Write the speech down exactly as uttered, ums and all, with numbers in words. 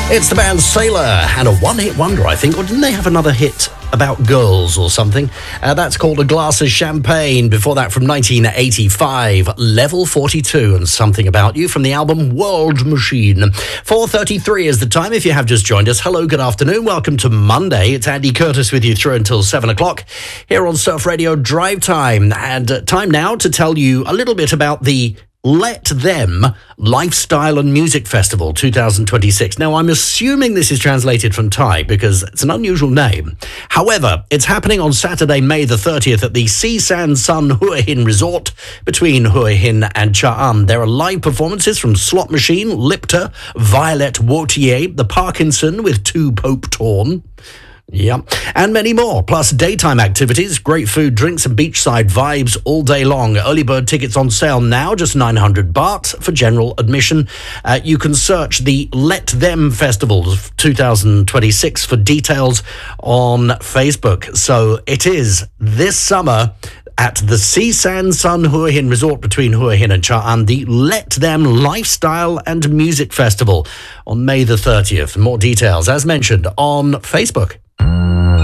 It's the band Sailor and a one-hit wonder, I think. Or didn't they have another hit about girls or something? Uh, that's called A Glass of Champagne. Before that, from nineteen eighty-five, Level forty-two and Something About You from the album World Machine. four thirty-three is the time if you have just joined us. Hello, good afternoon. Welcome to Monday. It's Andy Curtis with you through until seven o'clock here on Surf Radio Drive Time. And uh, time now to tell you a little bit about the Let Them Lifestyle and Music Festival twenty twenty-six. Now, I'm assuming this is translated from Thai because it's an unusual name. However, it's happening on Saturday, May the thirtieth at the Si San Sun Hua Hin Resort between Hua Hin and Cha An. There are live performances from Slot Machine, Lipter, Violet Wautier, The Parkinson with Two Pope Torn. Yeah, and many more, plus daytime activities, great food, drinks and beachside vibes all day long. Early bird tickets on sale now, just nine hundred baht for general admission. Uh, you can search the Let Them Festival twenty twenty-six for details on Facebook. So it is this summer at the Si San Sun Hua Hin Resort between Hua Hin and Cha An, the Let Them Lifestyle and Music Festival on May the thirtieth. More details, as mentioned, on Facebook.